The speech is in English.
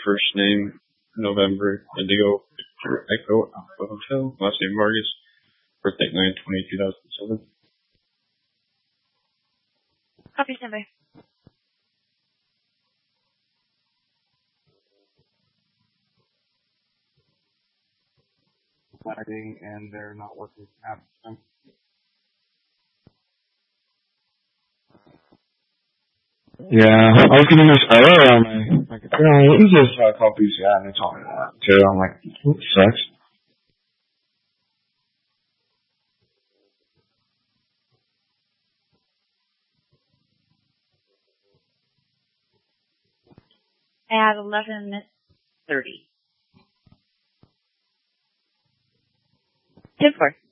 first name, November, Indigo, Victor, Echo, Alpha Hotel, last name Vargas, birthday 9/20/2007. Copy, standby. Lagging and they're not working at the time. Yeah, I was getting this error on my computer. What is this called BCI? And they told me that too. I'm like, what sucks? At 11:30. 10-4.